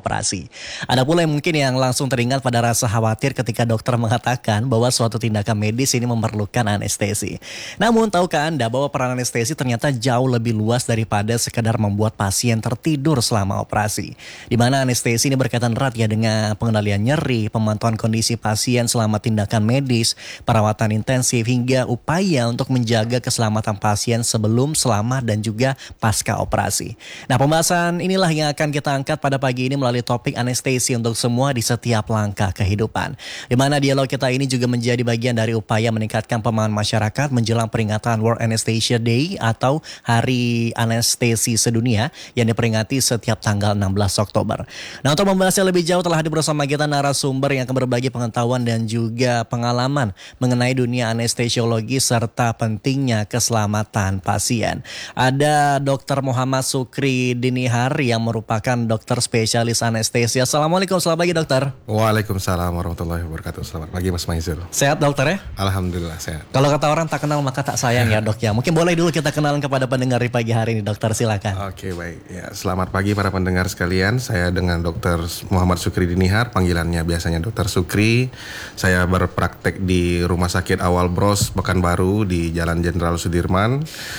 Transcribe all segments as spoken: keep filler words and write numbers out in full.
operasi. Ada pula yang mungkin yang langsung teringat pada rasa khawatir ketika dokter mengatakan bahwa suatu tindakan medis ini memerlukan anestesi. Namun tahukah Anda bahwa peran anestesi ternyata jauh lebih luas daripada sekadar membuat pasien tertidur selama operasi. Di mana anestesi ini berkaitan erat ya dengan pengendalian nyeri, pemantauan kondisi pasien selama tindakan medis, perawatan intensif hingga upaya untuk menjaga keselamatan pasien sebelum, selama dan juga pasca operasi. Nah, pembahasan inilah yang akan kita angkat pada pagi ini melalui topik anestesi untuk semua di setiap langkah kehidupan. Di mana dialog kita ini juga menjadi bagian dari upaya meningkatkan pemahaman masyarakat menjelang peringatan World Anesthesia Day atau Hari Anestesi Sedunia yang diperingati setiap tanggal enam belas Oktober. Nah, untuk membahasnya lebih jauh telah hadir bersama kita narasumber yang akan berbagi pengetahuan dan juga pengalaman mengenai dunia anestesiologi serta pentingnya keselamatan pasien. Ada Dokter Muhammad Sukri Dinihar yang merupakan dokter spesialis anestesi. Assalamualaikum, selamat pagi dokter. Waalaikumsalam warahmatullahi wabarakatuh. Selamat pagi Mas Maizul. Sehat dokter ya? Alhamdulillah sehat. Kalau kata orang tak kenal maka tak sayang ya dok ya. Mungkin boleh dulu kita kenalan kepada pendengar di pagi hari ini dokter, silakan. Oke baik. Ya, selamat pagi para pendengar sekalian. Saya dengan Dokter Muhammad Sukri Dinihar, panggilannya biasanya Dokter Sukri. Saya berpraktek di Rumah Sakit Awal Bros Pekanbaru di Jalan Jenderal Sudirman.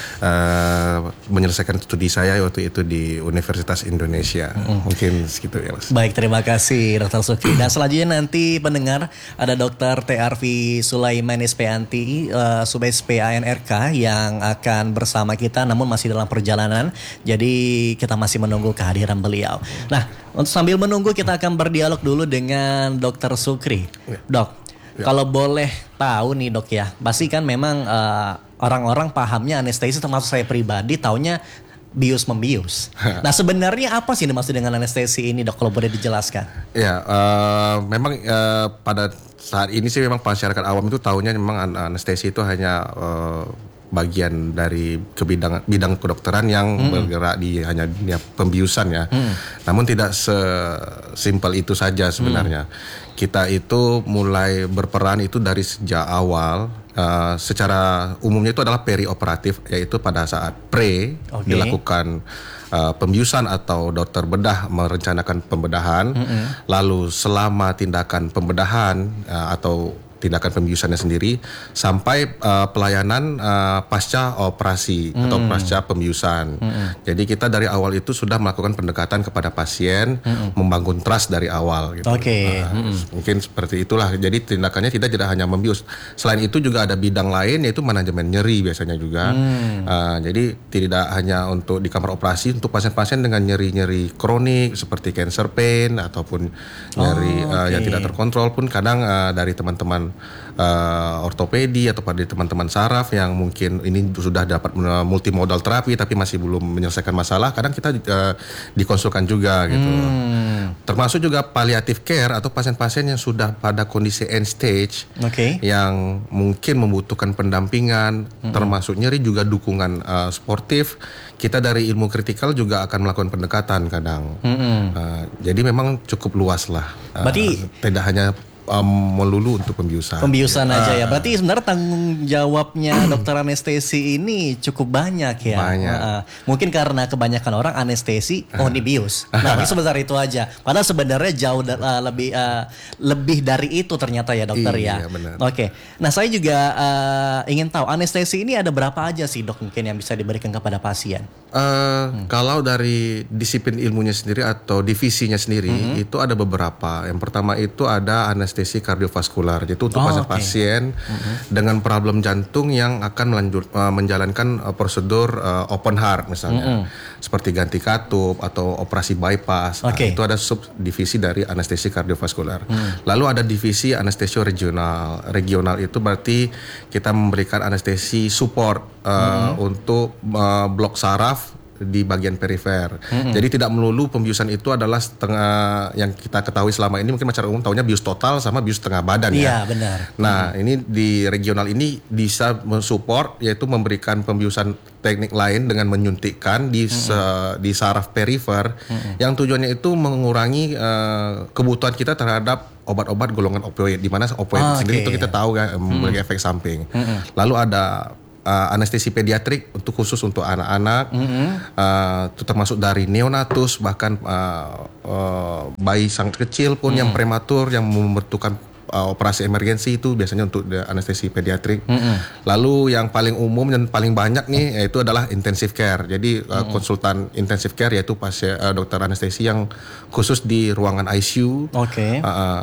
Uh, menyelesaikan studi saya waktu itu di Universitas Indonesia. Mm-hmm. Mungkin segitu ya Mas. Baik, terima kasih Dokter Sukri. Dan selanjutnya nanti pendengar ada Dokter T R V Sulaiman S P N T uh, Sub S P A N R K yang akan bersama kita namun masih dalam perjalanan. Jadi kita masih menunggu kehadiran beliau. Nah, untuk sambil menunggu kita akan berdialog dulu dengan Dokter Sukri. Ya. Dok, ya. Kalau boleh tahu nih dok ya, pasti kan memang uh, orang-orang pahamnya anestesi termasuk saya pribadi taunya bius membius. Nah sebenarnya apa sih dimaksud dengan anestesi ini dok, kalau boleh dijelaskan? Ya, uh, memang uh, pada saat ini sih memang masyarakat awam itu tahunya memang anestesi itu hanya uh, bagian dari ke bidang bidang kedokteran yang hmm. bergerak di hanya dunia pembiusan ya. Hmm. Namun tidak sesimpel itu saja sebenarnya. Hmm. Kita itu mulai berperan itu dari sejak awal. Uh, secara umumnya itu adalah perioperatif, yaitu pada saat pre okay. dilakukan uh, pembiusan atau dokter bedah merencanakan pembedahan, mm-hmm. lalu selama tindakan pembedahan uh, atau tindakan pembiusannya sendiri sampai uh, pelayanan uh, pasca operasi mm. atau pasca pembiusan. Mm. Jadi kita dari awal itu sudah melakukan pendekatan kepada pasien, mm. membangun trust dari awal. Gitu. Oke. Okay. Nah, mm. Mungkin seperti itulah. Jadi tindakannya tidak tidak hanya membius. Selain itu juga ada bidang lain yaitu manajemen nyeri biasanya juga. Mm. Uh, jadi tidak hanya untuk di kamar operasi, untuk pasien-pasien dengan nyeri-nyeri kronik seperti cancer pain ataupun nyeri oh, okay. uh, yang tidak terkontrol pun kadang uh, dari teman-teman Uh, ortopedi atau pada teman-teman saraf yang mungkin ini sudah dapat multimodal terapi tapi masih belum menyelesaikan masalah, kadang kita uh, dikonsulkan juga gitu. Hmm. Termasuk juga palliative care atau pasien-pasien yang sudah pada kondisi end stage, okay. yang mungkin membutuhkan pendampingan, hmm. termasuk nyeri juga dukungan uh, sportif. Kita dari ilmu kritikal juga akan melakukan pendekatan kadang. Hmm. Uh, jadi memang cukup luas lah. Uh, Berarti tidak hanya Um, melulu untuk pembiusan. Pembiusan ya. aja ya. Berarti sebenarnya tanggung jawabnya dokter anestesi ini cukup banyak ya. Banyak. Uh, mungkin karena kebanyakan orang anestesi, oh ini bius. Nah, ini sebesar itu aja. Padahal sebenarnya jauh uh, lebih uh, lebih dari itu ternyata ya dokter ya. Iya benar. Oke. Okay. Nah saya juga uh, ingin tahu anestesi ini ada berapa aja sih dok mungkin yang bisa diberikan kepada pasien? Uh, hmm. Kalau dari disiplin ilmunya sendiri atau divisinya sendiri hmm. itu ada beberapa. Yang pertama itu ada anestesi kardiovaskular, yaitu untuk oh, pasien-pasien okay. mm-hmm. dengan problem jantung yang akan melanjut, uh, menjalankan uh, prosedur uh, open heart misalnya, mm-hmm. seperti ganti katup atau operasi bypass. Okay. Nah, itu ada subdivisi dari anestesi kardiovaskular. Mm. Lalu ada divisi anestesi regional. Regional itu berarti kita memberikan anestesi support uh, mm-hmm. untuk uh, blok saraf di bagian perifer. Mm-hmm. Jadi tidak melulu pembiusan itu adalah setengah, yang kita ketahui selama ini mungkin masyarakat umum tahunya bius total sama bius setengah badan ya. Iya benar. Nah mm-hmm. ini di regional ini bisa mensupport, yaitu memberikan pembiusan teknik lain dengan menyuntikkan di mm-hmm. se, di saraf perifer mm-hmm. yang tujuannya itu mengurangi uh, kebutuhan kita terhadap obat-obat golongan opioid, di mana opioid oh, sendiri okay. itu kita tahu kan memiliki mm-hmm. efek samping. Mm-hmm. Lalu ada uh, anestesi pediatrik untuk khusus untuk anak-anak, mm-hmm. uh, itu termasuk dari neonatus bahkan uh, uh, bayi sangat kecil pun mm. yang prematur yang membutuhkan uh, operasi emergensi itu biasanya untuk anestesi pediatrik. Mm-hmm. Lalu yang paling umum dan paling banyak nih yaitu adalah intensive care. Jadi uh, mm-hmm. konsultan intensive care yaitu pasien uh, dokter anestesi yang khusus di ruangan I C U. Oke. Okay. Uh,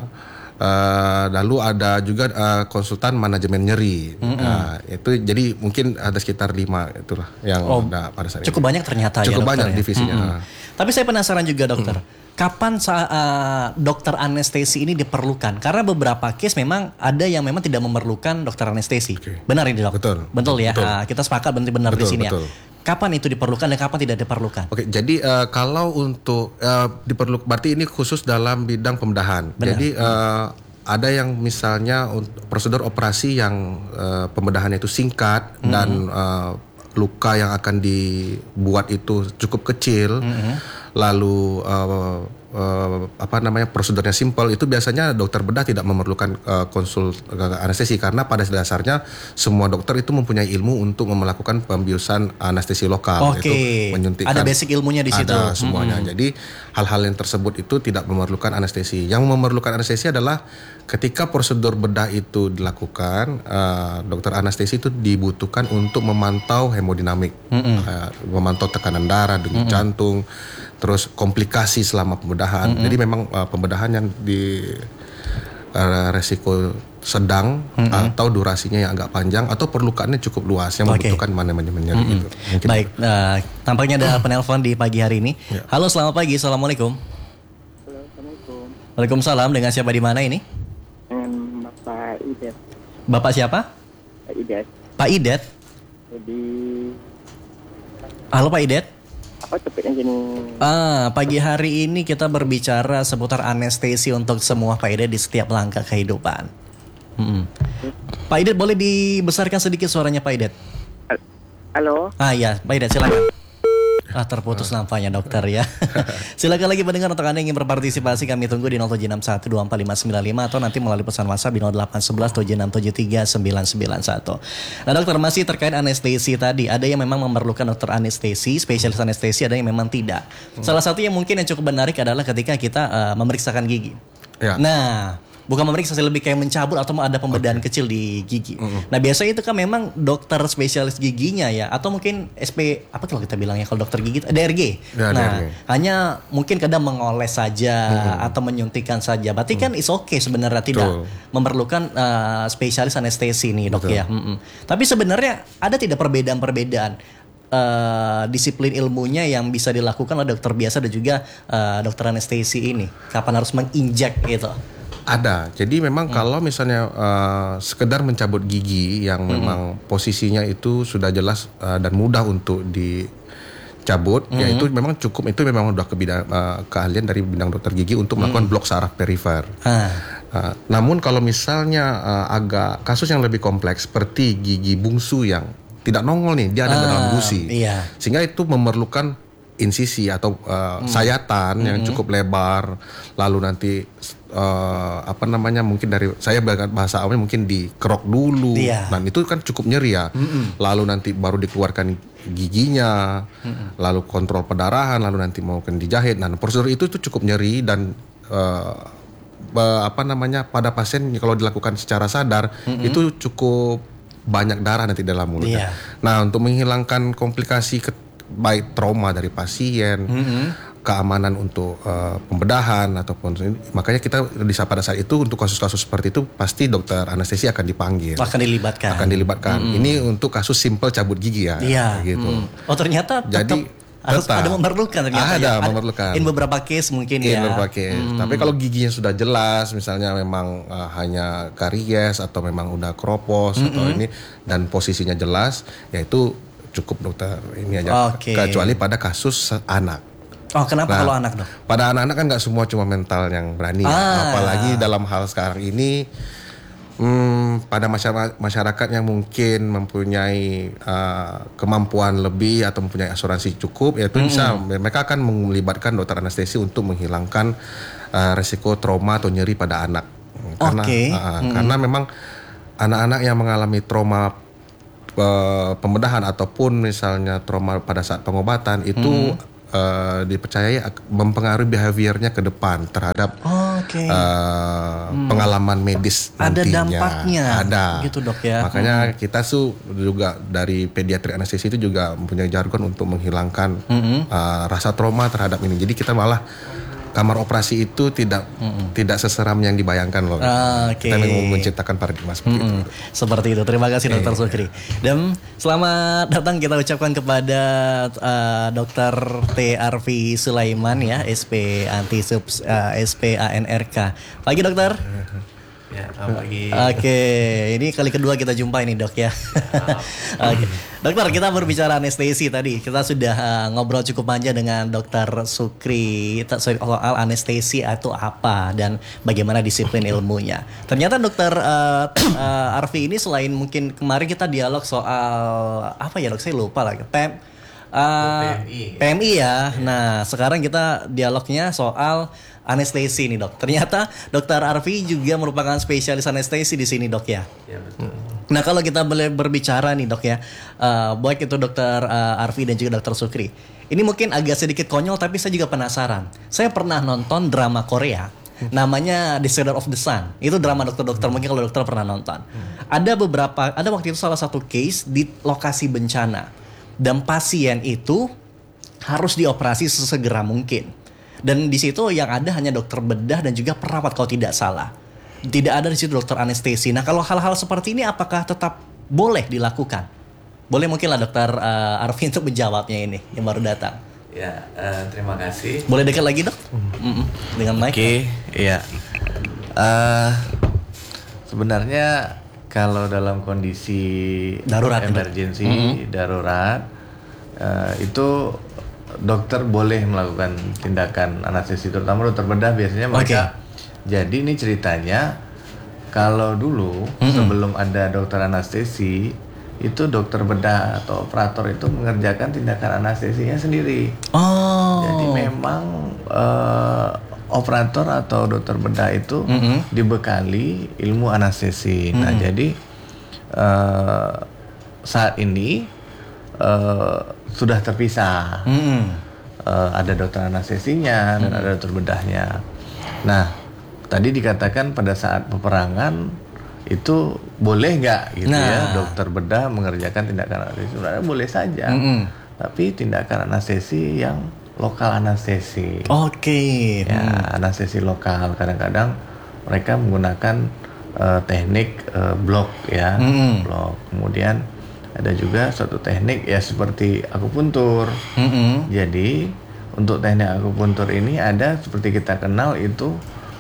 Uh, lalu ada juga uh, konsultan manajemen nyeri. Mm-hmm. uh, itu jadi mungkin ada sekitar lima itulah yang oh, ada pada saat cukup ini. banyak ternyata cukup ya, banyak ya? divisinya. Mm-hmm. Tapi saya penasaran juga dokter, mm-hmm. kapan sa- uh, dokter anestesi ini diperlukan? Karena beberapa case memang ada yang memang tidak memerlukan dokter anestesi. Okay. Benar ini dok? Betul. Betul ya. Betul. Uh, kita sepakat benar di sini betul. ya. Kapan itu diperlukan dan kapan tidak diperlukan? Oke, jadi uh, kalau untuk uh, diperlukan, berarti ini khusus dalam bidang pembedahan. Benar. Jadi uh, ada yang misalnya prosedur operasi yang uh, pembedahannya itu singkat mm-hmm. dan uh, luka yang akan dibuat itu cukup kecil, mm-hmm. lalu uh, uh, apa namanya prosedurnya simple, itu biasanya dokter bedah tidak memerlukan uh, konsul uh, anestesi karena pada dasarnya semua dokter itu mempunyai ilmu untuk melakukan pembiusan anestesi lokal. Oke. Okay. Itu menyuntikkan. Ada basic ilmunya di situ. Ada semuanya. Mm-hmm. Jadi hal-hal yang tersebut itu tidak memerlukan anestesi. Yang memerlukan anestesi adalah ketika prosedur bedah itu dilakukan, uh, dokter anestesi itu dibutuhkan untuk memantau hemodinamik, mm-hmm. uh, memantau tekanan darah, denyut mm-hmm. jantung, terus komplikasi selama pembedahan. Mm-hmm. Jadi memang uh, pembedahan yang di uh, resiko sedang mm-hmm. atau durasinya yang agak panjang atau perlukaannya cukup luas yang okay. membutuhkan manajemen nyeri. Mm-hmm. Gitu. Mungkin baik, uh, tampaknya ada penelpon di pagi hari ini. Ya. Halo, selamat pagi. Assalamualaikum. Halo, Assalamualaikum. Waalaikumsalam. Dengan siapa di mana ini? Dengan Bapak Idet. Bapak siapa? Pak Idet. Pak Idet. Jadi. Halo Pak Idet. Apa topiknya gini? Ah, pagi hari ini kita berbicara seputar anestesi untuk semua Pak Idet di setiap langkah kehidupan. Hmm. Pak Idet, boleh dibesarkan sedikit suaranya Pak Idet? Halo. Ah ya, Pak Idet silakan. Ah, terputus nampaknya dokter ya. Silakan lagi mendengar untuk Anda yang ingin berpartisipasi, kami tunggu di nol tujuh enam satu dua empat lima sembilan lima atau nanti melalui pesan WhatsApp di nol delapan satu satu tujuh enam tujuh tiga sembilan sembilan satu. Nah dokter, masih terkait anestesi tadi, ada yang memang memerlukan dokter anestesi, spesialis anestesi, ada yang memang tidak. Salah satu yang mungkin yang cukup menarik adalah ketika kita uh, memeriksakan gigi. Ya. Nah, bukan memeriksa, lebih kayak mencabut atau ada pembedahan okay. kecil di gigi. Mm-hmm. Nah biasanya itu kan memang dokter spesialis giginya ya, atau mungkin S P apa tuh kita bilangnya kalau dokter gigi, D R G. Ya, nah D R G. Hanya mungkin kadang mengoles saja mm-hmm. atau menyuntikkan saja. Berarti mm-hmm. kan is okay sebenarnya, tidak Betul. memerlukan uh, spesialis anestesi nih dok Betul. ya. Mm-hmm. Tapi sebenarnya ada tidak perbedaan-perbedaan Uh, disiplin ilmunya yang bisa dilakukan oleh dokter biasa dan juga uh, dokter anestesi ini? Kapan harus menginjek gitu? Ada. Jadi memang hmm. kalau misalnya uh, sekedar mencabut gigi yang hmm. memang posisinya itu sudah jelas uh, dan mudah untuk dicabut, hmm. yaitu memang cukup, itu memang sudah ke bidang, uh, keahlian dari bidang dokter gigi untuk melakukan hmm. blok saraf perifer. Ah. Uh, namun kalau misalnya uh, agak kasus yang lebih kompleks seperti gigi bungsu yang tidak nongol nih, dia ada ah, dalam gusi, iya. sehingga itu memerlukan insisi atau uh, hmm. sayatan hmm. yang cukup lebar, lalu nanti uh, apa namanya mungkin dari saya bahasa awalnya mungkin dikerok dulu, iya. dan itu kan cukup nyeri ya, hmm. lalu nanti baru dikeluarkan giginya, hmm. lalu kontrol pendarahan, lalu nanti mungkin dijahit. Nah prosedur itu tuh cukup nyeri dan uh, apa namanya pada pasien kalau dilakukan secara sadar hmm. itu cukup banyak darah nanti dalam mulut. Yeah. Nah, untuk menghilangkan komplikasi ke, baik trauma dari pasien, mm-hmm. keamanan untuk uh, pembedahan ataupun makanya kita bisa pada saat itu untuk kasus-kasus seperti itu pasti dokter anestesi akan dipanggil. Akan dilibatkan. Akan dilibatkan. Mm-hmm. Ini untuk kasus simple cabut gigi ya. Iya. Yeah. Gitu. Mm. Oh ternyata tetap jadi harus tetap. ada memerlukan ternyata. Ada ya. memerlukan. In beberapa case mungkin in ya. In beberapa case. Hmm. Tapi kalau giginya sudah jelas, misalnya memang uh, hanya karies atau memang udah kropos mm-hmm. atau ini dan posisinya jelas, ya itu cukup dokter ini aja. Okay. Kecuali pada kasus anak. Oh kenapa nah, kalau anak dok? Pada anak-anak kan nggak semua cuma mental yang berani. Ah. Ya. Apalagi dalam hal sekarang ini. Hmm, pada masyarakat, masyarakat yang mungkin mempunyai uh, kemampuan lebih atau mempunyai asuransi cukup, yaitu hmm. bisa mereka akan melibatkan dokter anestesi untuk menghilangkan uh, resiko trauma atau nyeri pada anak. Karena, okay. uh, hmm. karena memang anak-anak yang mengalami trauma uh, pembedahan ataupun misalnya trauma pada saat pengobatan itu hmm. uh, dipercayai ak- mempengaruhi behaviornya ke depan terhadap Oke. uh, hmm. pengalaman medis ada nantinya. dampaknya. Ada. Gitu dok ya. Makanya hmm. kita su juga dari pediatri anestesi itu juga mempunyai jargon untuk menghilangkan hmm. uh, rasa trauma terhadap ini. Jadi kita malah kamar operasi itu tidak mm-hmm. tidak seseram yang dibayangkan loh. Ah, okay. Kita memang menciptakan paradigma seperti mm-hmm. itu. Seperti itu. Terima kasih okay. Dokter Sukri. Dan selamat datang kita ucapkan kepada uh, Dokter T. Arfi Sulaiman ya, S P Anti Sub uh, S P A N R K. Pagi dokter. Ya, pagi. Oke, ini kali kedua kita jumpa ini dok ya. Oke, dokter kita berbicara anestesi tadi. Kita sudah uh, ngobrol cukup panjang dengan Dokter Sukri soal anestesi itu apa dan bagaimana disiplin ilmunya. Ternyata Dokter uh, uh, Arfi ini selain mungkin kemarin kita dialog soal apa ya dok? Saya lupa lagi. P M, uh, P M I. P M I ya. Nah sekarang kita dialognya soal anestesi nih dok. Ternyata Dokter Arfi juga merupakan spesialis anestesi di sini dok ya. Ya betul. Nah kalau kita boleh berbicara nih dok ya, uh, baik itu Dokter uh, Arfi dan juga Dokter Sukri. Ini mungkin agak sedikit konyol tapi saya juga penasaran. Saya pernah nonton drama Korea, namanya Descendant of the Sun. Itu drama dokter-dokter, mungkin kalau dokter pernah nonton. Ada beberapa, ada waktu itu salah satu case di lokasi bencana dan pasien itu harus dioperasi sesegera mungkin. Dan di situ yang ada hanya dokter bedah dan juga perawat kalau tidak salah. Tidak ada di situ dokter anestesi. Nah kalau hal-hal seperti ini apakah tetap boleh dilakukan? Boleh mungkin lah Dokter uh, Arfi untuk menjawabnya ini yang baru datang. Ya, uh, terima kasih. Boleh dekat lagi dok? Mm-mm. Dengan mic. Oke, okay, iya. Uh, sebenarnya kalau dalam kondisi darurat, emergency, mm-hmm. darurat, uh, itu dokter boleh melakukan tindakan anestesi, terutama dokter bedah biasanya mereka. Okay. Jadi ini ceritanya kalau dulu mm-hmm. sebelum ada dokter anestesi itu dokter bedah atau operator itu mengerjakan tindakan anestesinya sendiri. Oh. Jadi memang uh, operator atau dokter bedah itu mm-hmm. dibekali ilmu anestesi. Mm-hmm. Nah jadi uh, saat ini uh, sudah terpisah. Mm-hmm. Uh, ada dokter anestesinya dan mm-hmm. ada dokter bedahnya. Nah, tadi dikatakan pada saat peperangan itu boleh nggak gitu nah. ya dokter bedah mengerjakan tindakan anestesi? Sebenarnya boleh saja. Mm-hmm. Tapi tindakan anestesi yang lokal anestesi. Oke. Okay. Ya, mm. anestesi lokal. Kadang-kadang mereka menggunakan uh, teknik uh, blok ya, mm-hmm. blok. Kemudian ada juga suatu teknik ya seperti akupuntur. Mm-hmm. Jadi untuk teknik akupuntur ini ada seperti kita kenal itu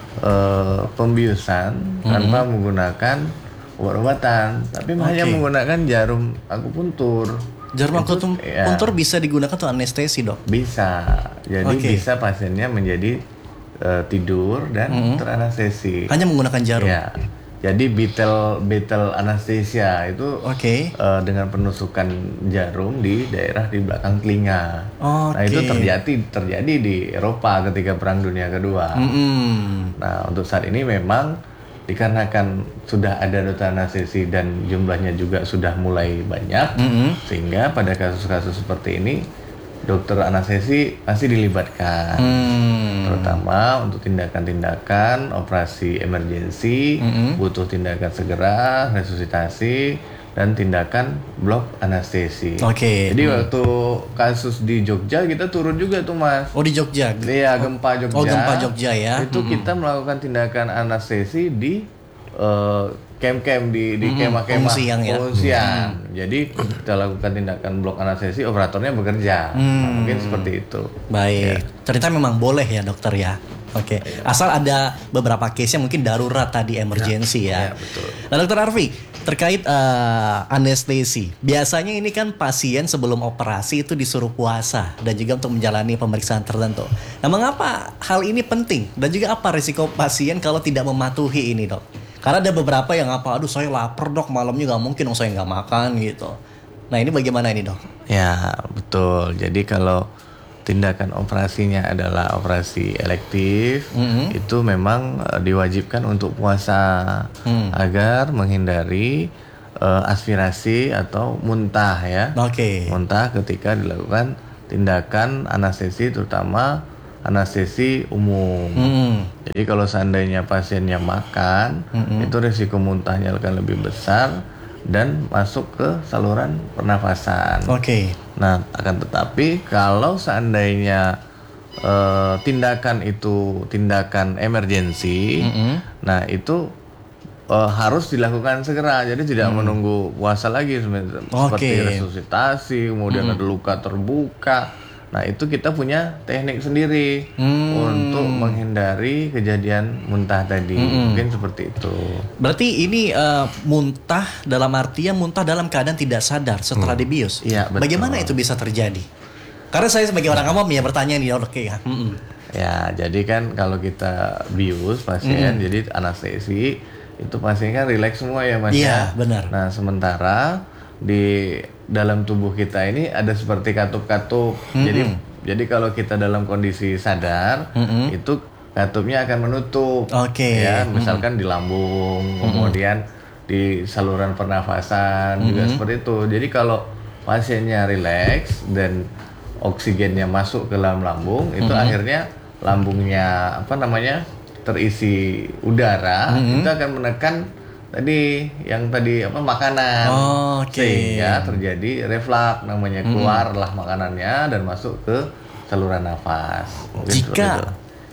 uh, pembiusan mm-hmm. tanpa menggunakan obat-obatan, tapi okay. hanya menggunakan jarum akupuntur. Jarum akupuntur ya, bisa digunakan untuk anestesi dok? Bisa. Jadi okay. bisa pasiennya menjadi uh, tidur dan mm-hmm. teranestesi. Hanya menggunakan jarum? Ya. Jadi betel betel anestesia itu okay. uh, dengan penusukan jarum di daerah di belakang telinga. Okay. Nah itu terjadi terjadi di Eropa ketika Perang Dunia Kedua. Mm-hmm. Nah untuk saat ini memang dikarenakan sudah ada dokter anestesi dan jumlahnya juga sudah mulai banyak, mm-hmm. sehingga pada kasus-kasus seperti ini dokter anestesi pasti dilibatkan, hmm. terutama untuk tindakan-tindakan operasi emergensi, hmm. butuh tindakan segera, resusitasi, dan tindakan blok anestesi. Oke. Okay. Jadi hmm. waktu kasus di Jogja kita turun juga tuh mas. Oh di Jogja? Iya gempa Jogja. Oh gempa Jogja ya. Itu hmm. kita melakukan tindakan anestesi di uh, camp-camp di di kemah-kemah pengungsian ya. Pengungsian. Hmm. Jadi kita lakukan tindakan blok anestesi, operatornya bekerja. Hmm. Nah, mungkin seperti itu. Baik. Ya. Ternyata memang boleh ya dokter ya. Oke. Okay. Ya. Asal ada beberapa case yang mungkin darurat tadi emergency ya. Ya. Ya betul. Nah dokter Arfi terkait uh, anestesi. Biasanya ini kan pasien sebelum operasi itu disuruh puasa dan juga untuk menjalani pemeriksaan tertentu. Nah mengapa hal ini penting dan juga apa risiko pasien kalau tidak mematuhi ini dok? Karena ada beberapa yang apa, aduh saya lapar dok, malamnya nggak mungkin, dong saya nggak makan gitu. Nah ini bagaimana ini dok? Ya betul. Jadi kalau tindakan operasinya adalah operasi elektif, mm-hmm. itu memang uh, diwajibkan untuk puasa mm. agar menghindari uh, aspirasi atau muntah ya. Oke. Okay. Muntah ketika dilakukan tindakan anestesi, terutama anestesi umum. Mm. Jadi kalau seandainya pasiennya makan, mm-hmm. itu risiko muntahnya akan lebih besar dan masuk ke saluran pernafasan. Oke. Okay. Nah, akan tetapi kalau seandainya uh, tindakan itu tindakan emergensi, mm-hmm. nah itu uh, harus dilakukan segera. Jadi tidak mm. menunggu puasa lagi seperti okay. resusitasi, kemudian mm. ada luka terbuka. Nah itu kita punya teknik sendiri hmm. untuk menghindari kejadian muntah tadi. Hmm. Mungkin seperti itu. Berarti ini uh, muntah dalam artian muntah dalam keadaan tidak sadar setelah hmm. dibius. Iya, betul. Bagaimana itu bisa terjadi? Karena saya sebagai orang awam ya bertanya nih, oke ya. Hmm. Ya jadi kan kalau kita bius pasien, hmm. jadi anestesi itu pasien kan rileks semua ya Mas. Iya benar. Nah sementara di dalam tubuh kita ini ada seperti katup-katup. Mm-hmm. Jadi jadi kalau kita dalam kondisi sadar, mm-hmm. itu katupnya akan menutup. Oke. Okay. Ya, misalkan mm-hmm. di lambung, mm-hmm. kemudian di saluran pernafasan mm-hmm. juga seperti itu. Jadi kalau pasiennya rileks dan oksigennya masuk ke dalam lambung, itu mm-hmm. akhirnya lambungnya apa namanya? terisi udara, mm-hmm. itu akan menekan tadi yang tadi apa makanan, oh, okay. sehingga terjadi reflux namanya, keluarlah hmm. makanannya dan masuk ke saluran nafas. Mungkin jika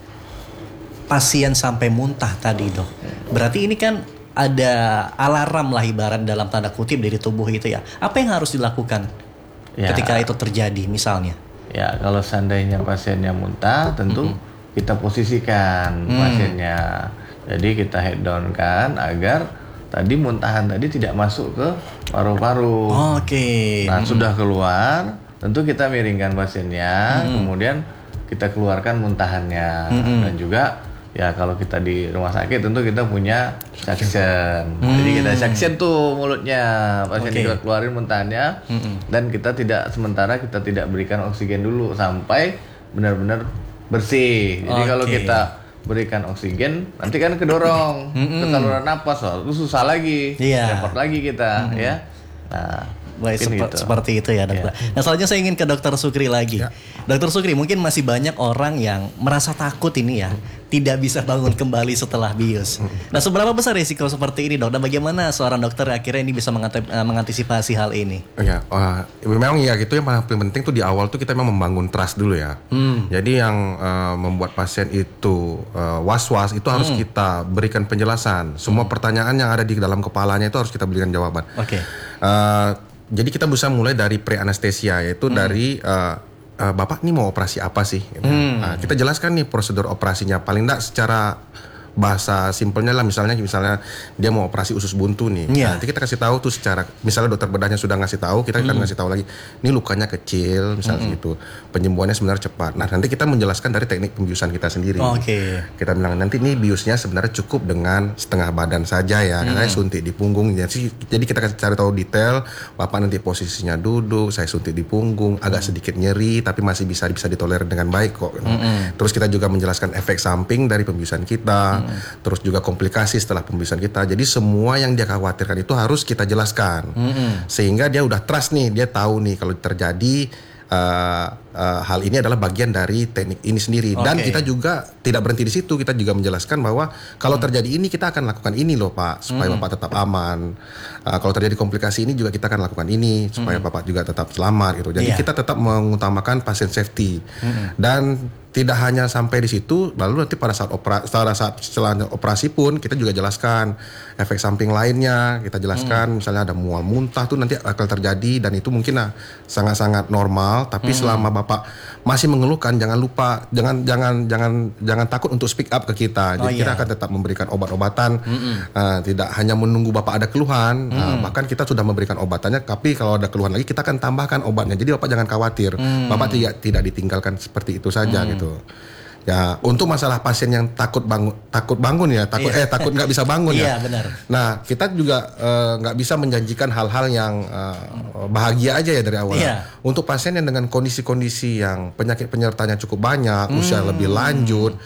pasien sampai muntah tadi dok, berarti ini kan ada alarm lah ibarat dalam tanda kutip dari tubuh itu ya. Apa yang harus dilakukan ya, ketika itu terjadi misalnya? Ya kalau seandainya pasiennya muntah, tentu mm-hmm. kita posisikan mm. pasiennya. Jadi kita head down kan agar tadi muntahan tadi tidak masuk ke paru-paru. Oh, oke. Okay. Nah, mm-hmm. sudah keluar, tentu kita miringkan pasiennya, mm-hmm. kemudian kita keluarkan muntahannya. Mm-hmm. Dan juga ya kalau kita di rumah sakit tentu kita punya suction. Mm-hmm. Jadi kita suction tuh mulutnya, pasien okay. kita keluarin muntahannya, mm-hmm. dan kita tidak sementara kita tidak berikan oksigen dulu sampai benar-benar bersih. Jadi okay. kalau kita berikan oksigen nanti kan kedorong mm-hmm. ke saluran napas, itu susah lagi, yeah. repot lagi kita, mm-hmm. ya. Nah, baik, sepe- gitu. Seperti itu ya dokter. Yeah. Nah selanjutnya saya ingin ke dokter Sukri lagi. Yeah. Dokter Sukri, mungkin masih banyak orang yang merasa takut ini ya, tidak bisa bangun kembali setelah bius. Nah seberapa besar risiko seperti ini dok? Dan bagaimana seorang dokter akhirnya ini bisa menganti- mengantisipasi hal ini? Ya, uh, memang ya gitu yang paling penting tuh di awal tuh kita memang membangun trust dulu ya. Hmm. Jadi yang uh, membuat pasien itu uh, was-was itu harus hmm. kita berikan penjelasan. Semua hmm. pertanyaan yang ada di dalam kepalanya itu harus kita berikan jawaban. Oke. Okay. Uh, jadi kita bisa mulai dari pre-anestesia, yaitu hmm. dari uh, Uh, Bapak ini mau operasi apa sih? Gitu. Hmm. Nah, kita jelaskan nih prosedur operasinya. Paling enggak secara bahasa simpelnya lah, misalnya misalnya dia mau operasi usus buntu nih. Yeah. Nah, nanti kita kasih tahu tuh secara, misalnya dokter bedahnya sudah ngasih tahu, kita akan hmm. ngasih tahu lagi. Ini lukanya kecil, misalnya hmm. gitu. Penyembuhannya sebenarnya cepat. Nah, nanti kita menjelaskan dari teknik pembiusan kita sendiri. Oh, Oke. Okay. Kita bilang nanti nih biusnya sebenarnya cukup dengan setengah badan saja ya. Hmm. Karena suntik di punggung. Jadi, jadi kita kasih cari tahu detail. Bapak nanti posisinya duduk, saya suntik di punggung, agak hmm. sedikit nyeri, tapi masih bisa bisa ditolerir dengan baik kok. Hmm. Terus kita juga menjelaskan efek samping dari pembiusan kita. Hmm. Terus juga komplikasi setelah pembiusan kita. Jadi semua yang dia khawatirkan itu harus kita jelaskan. Mm-hmm. Sehingga dia udah trust nih, dia tahu nih kalau terjadi uh, uh, hal ini adalah bagian dari teknik ini sendiri. Okay. Dan kita juga tidak berhenti di situ, kita juga menjelaskan bahwa kalau mm. terjadi ini kita akan lakukan ini loh Pak, supaya mm. Bapak tetap aman. Uh, kalau terjadi komplikasi ini juga kita akan lakukan ini supaya mm. Bapak juga tetap selamat gitu. Jadi yeah. kita tetap mengutamakan pasien safety. Mm-hmm. Dan tidak hanya sampai di situ, lalu nanti pada saat operasi, pada saat setelah operasi pun kita juga jelaskan efek samping lainnya. Kita jelaskan, hmm. misalnya ada mual muntah tuh nanti akan terjadi dan itu mungkin nah, sangat-sangat normal. Tapi hmm. selama Bapak masih mengeluhkan, jangan lupa, jangan jangan jangan jangan takut untuk speak up ke kita. Jadi oh, kita iya. akan tetap memberikan obat-obatan, hmm. uh, tidak hanya menunggu Bapak ada keluhan. Hmm. Uh, bahkan kita sudah memberikan obatannya. Tapi kalau ada keluhan lagi kita akan tambahkan obatnya. Jadi Bapak jangan khawatir, hmm. Bapak tidak tidak ditinggalkan seperti itu saja. Hmm. Gitu. Ya, untuk masalah pasien yang takut bangun, takut bangun ya, takut iya. eh takut nggak bisa bangun ya. Iya, benar. Nah, kita juga nggak uh, bisa menjanjikan hal-hal yang uh, bahagia aja ya dari awal. Iya. Untuk pasien yang dengan kondisi-kondisi yang penyakit penyertanya cukup banyak, hmm. usia lebih lanjut,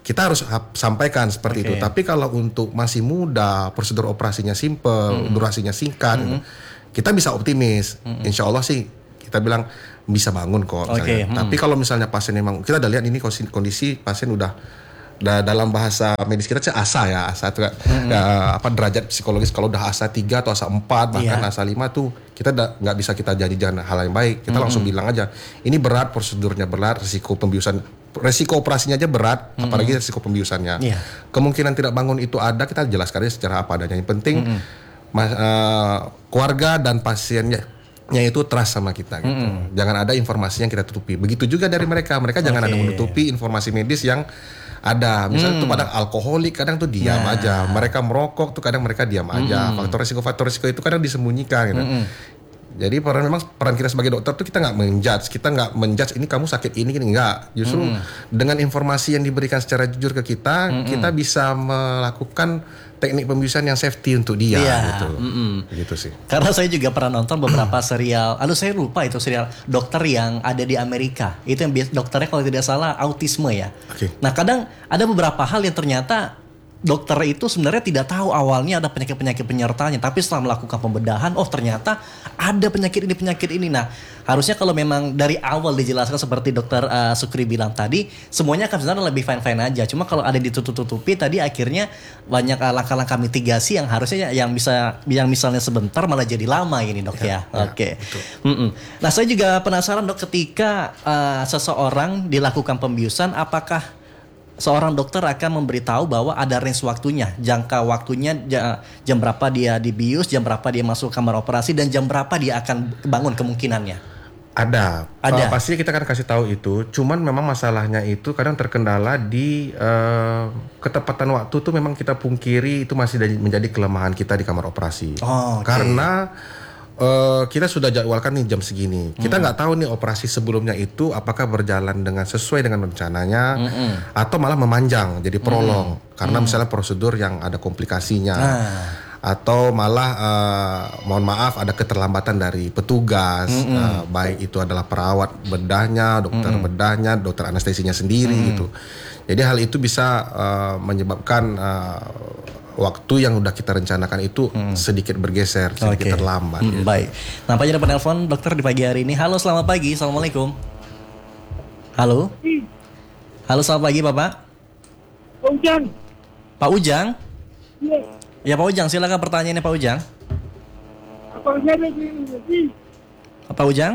kita harus sampaikan seperti okay. itu. Tapi kalau untuk masih muda, prosedur operasinya simple, mm-hmm. durasinya singkat, mm-hmm. kita bisa optimis. Mm-hmm. Insya Allah sih kita bilang bisa bangun kok. Okay. Mm-hmm. Tapi kalau misalnya pasien memang, kita udah lihat ini kondisi pasien udah Da, dalam bahasa medis kita cek asa ya, asa itu mm-hmm. ya, apa derajat psikologis kalau udah asa tiga atau asa empat bahkan yeah. asa lima tuh kita nggak bisa kita janjikan hal yang baik. Kita mm-hmm. langsung bilang aja ini berat, prosedurnya berat, risiko pembiusan, resiko operasinya aja berat, mm-hmm. apalagi risiko pembiusannya. Yeah. Kemungkinan tidak bangun itu ada, kita jelaskan aja secara apa adanya. Yang penting mm-hmm. mas, uh, keluarga dan pasiennya nya itu trust sama kita gitu. Mm-hmm. Jangan ada informasi yang kita tutupi. Begitu juga dari mereka, mereka okay. jangan ada menutupi informasi medis yang ada, misalnya hmm. tuh kadang alkoholik, kadang tuh diam nah. aja. Mereka merokok tuh kadang mereka diam aja. Hmm. Faktor resiko-faktor resiko itu kadang disembunyikan gitu. Hmm. Jadi peran memang peran kita sebagai dokter tuh kita nggak menjudge, kita nggak menjudge ini kamu sakit ini ini nggak. Justru hmm. dengan informasi yang diberikan secara jujur ke kita, hmm. kita bisa melakukan teknik pembiusan yang safety untuk dia yeah. gitu. Mm-hmm. Gitu sih. Karena saya juga pernah nonton beberapa serial, aduh saya lupa itu serial dokter yang ada di Amerika. Itu yang biasa dokternya kalau tidak salah autisme ya. Okay. Nah, kadang ada beberapa hal yang ternyata dokter itu sebenarnya tidak tahu awalnya ada penyakit-penyakit penyertanya, tapi setelah melakukan pembedahan, oh ternyata ada penyakit ini, penyakit ini. Nah, harusnya kalau memang dari awal dijelaskan seperti dokter uh, Sukri bilang tadi, semuanya akan sebenarnya lebih fine-fine aja. Cuma kalau ada ditutup-tutupi tadi akhirnya banyak uh, langkah-langkah mitigasi yang harusnya yang bisa, yang misalnya sebentar malah jadi lama ini dok ya. ya. Oke. Okay. Nah, saya juga penasaran dok, ketika uh, seseorang dilakukan pembiusan, apakah seorang dokter akan memberitahu bahwa ada range waktunya, jangka waktunya jam berapa dia dibius, jam berapa dia masuk kamar operasi, dan jam berapa dia akan bangun kemungkinannya? Ada, ada. Uh, pasti kita akan kasih tahu itu. Cuman memang masalahnya itu kadang terkendala di uh, ketepatan waktu tuh memang kita pungkiri itu masih menjadi kelemahan kita di kamar operasi. Oh, okay. Karena Uh, kita sudah jadwalkan nih jam segini. Kita nggak mm-hmm. tahu nih operasi sebelumnya itu apakah berjalan dengan sesuai dengan rencananya mm-hmm. atau malah memanjang jadi prolong mm-hmm. karena mm-hmm. misalnya prosedur yang ada komplikasinya ah. atau malah uh, mohon maaf ada keterlambatan dari petugas mm-hmm. uh, baik itu adalah perawat bedahnya, dokter mm-hmm. bedahnya, dokter anestesinya sendiri mm-hmm. gitu. Jadi hal itu bisa uh, menyebabkan uh, waktu yang udah kita rencanakan itu hmm. sedikit bergeser, sedikit okay. terlambat. Hmm, gitu. Baik. Nampaknya ada penelpon dokter di pagi hari ini. Halo, selamat pagi. Assalamualaikum. Halo. Halo, selamat pagi, Bapak. Pak Ujang. Pak Ujang? Iya. Ya, Pak Ujang, silakan pertanyaannya Pak Ujang. Apa ada di Pak Ujang?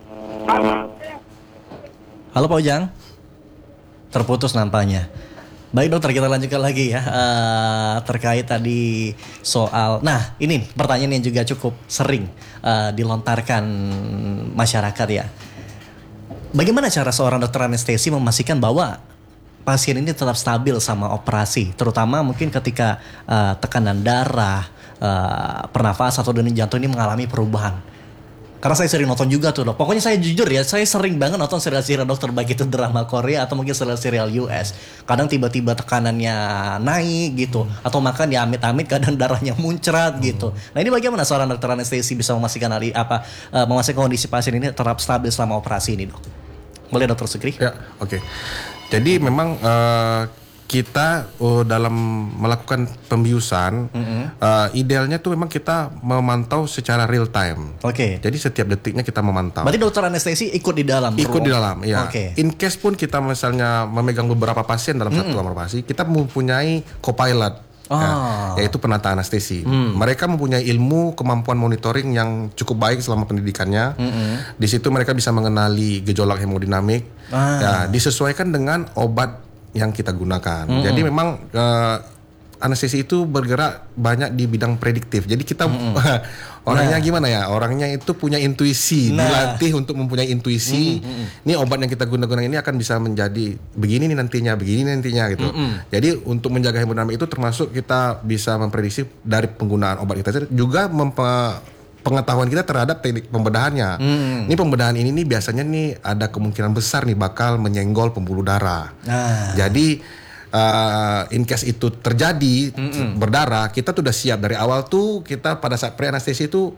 Halo, Pak Ujang. Terputus nampaknya. Baik dokter, kita lanjutkan lagi ya uh, terkait tadi soal. Nah, ini pertanyaan yang juga cukup sering uh, dilontarkan masyarakat ya. Bagaimana cara seorang dokter anestesi memastikan bahwa pasien ini tetap stabil sama operasi, terutama mungkin ketika uh, tekanan darah, uh, pernafasan atau denyut jantung ini mengalami perubahan? Karena saya sering nonton juga tuh dok. Pokoknya saya jujur ya, saya sering banget nonton serial-serial dokter, baik itu drama Korea atau mungkin serial-serial U S. Kadang tiba-tiba tekanannya naik gitu, hmm. atau makan ya amit-amit kadang darahnya muncrat hmm. gitu. Nah ini bagaimana seorang dokter anestesi bisa memastikan hal apa uh, memastikan kondisi pasien ini tetap stabil selama operasi ini dok? Boleh dokter Sukri? Ya, oke. Okay. Jadi memang uh, kita uh, dalam melakukan pembiusan, mm-hmm. uh, idealnya tuh memang kita memantau secara real time. Oke. Okay. Jadi setiap detiknya kita memantau. Berarti dokter anestesi ikut di dalam? Ikut di dalam, ya. Okay. In case pun kita misalnya memegang beberapa pasien dalam mm-hmm. satu kamar operasi, kita mempunyai co-pilot. Oh. Ya, yaitu penata anestesi. Mm. Mereka mempunyai ilmu kemampuan monitoring yang cukup baik selama pendidikannya. Mm-hmm. Di situ mereka bisa mengenali gejolak hemodinamik. Ah. Ya, disesuaikan dengan obat yang kita gunakan. Mm-hmm. Jadi memang uh, anestesi itu bergerak banyak di bidang prediktif. Jadi kita mm-hmm. orangnya nah. gimana ya? Orangnya itu punya intuisi, nah. dilatih untuk mempunyai intuisi. Mm-hmm. Ini obat yang kita gunakan ini akan bisa menjadi begini nih nantinya, begini nantinya gitu. Mm-hmm. Jadi untuk menjaga hemodinamik itu termasuk kita bisa memprediksi dari penggunaan obat kita juga mempe- pengetahuan kita terhadap teknik pembedahannya. Hmm. Ini pembedahan ini nih biasanya nih ada kemungkinan besar nih bakal menyenggol pembuluh darah. Ah. Jadi uh, in case itu terjadi Mm-mm. berdarah, kita tuh udah siap dari awal tuh kita pada saat pre anestesi itu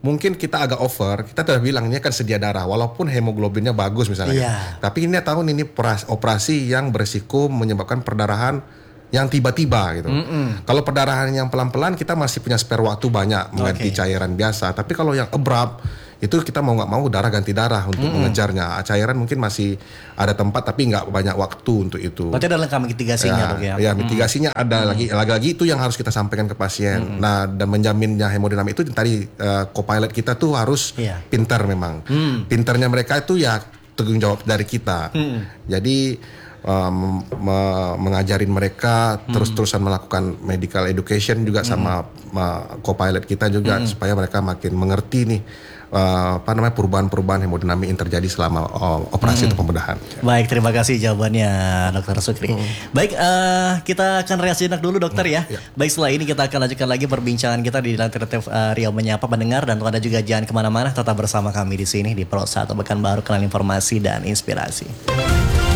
mungkin kita agak over, kita sudah bilang ini kan sedia darah, walaupun hemoglobinnya bagus misalnya. Iya. Tapi ini tahun ini operasi, operasi yang berisiko menyebabkan perdarahan yang tiba-tiba gitu. Mm-mm. Kalau perdarahan yang pelan-pelan kita masih punya spare waktu banyak mengganti okay. cairan biasa. Tapi kalau yang abrupt itu kita mau nggak mau darah ganti darah untuk mm-hmm. mengejarnya. Cairan mungkin masih ada tempat tapi nggak banyak waktu untuk itu. Berarti ada lengkap mitigasinya ya, dok ya? Ya mitigasinya mm. ada mm. lagi. Lagi-lagi itu yang harus kita sampaikan ke pasien. Mm. Nah dan menjaminnya hemodinamik itu tadi uh, co-pilot kita tuh harus yeah. pintar memang. Mm. Pintarnya mereka itu ya tanggung jawab dari kita. Mm. Jadi um, me- mengajarin mereka mm. terus-terusan melakukan medical education juga mm. sama uh, co-pilot kita juga mm. supaya mereka makin mengerti nih. Uh, apa namanya perubahan-perubahan hemodinamik yang terjadi selama uh, operasi hmm. atau pembedahan. Baik, terima kasih jawabannya Dokter Sukri. Hmm. Baik, uh, kita akan reaksi jenak dulu dokter hmm. ya. ya. Baik, setelah ini kita akan lanjutkan lagi perbincangan kita di Lantai uh, Riau Menyapa pendengar, dan Anda juga jangan kemana-mana, tetap bersama kami di sini di Pro satu Pekanbaru, kenal informasi dan inspirasi.